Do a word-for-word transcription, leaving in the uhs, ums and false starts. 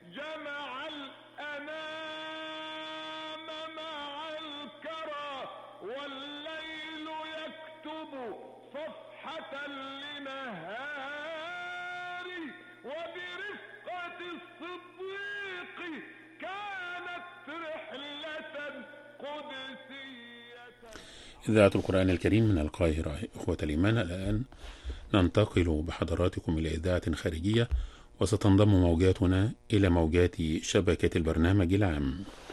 جمع الأنام مع الكرى، والليل يكتب صفحة لنهاري، وبرفقة الصديق كانت رحلة قدسية. إذاعة القرآن الكريم من القاهرة. إخوة الإيمان، الآن ننتقل بحضراتكم إلى إذاعة خارجية، وستنضم موجاتنا إلى موجات شبكة البرنامج العام.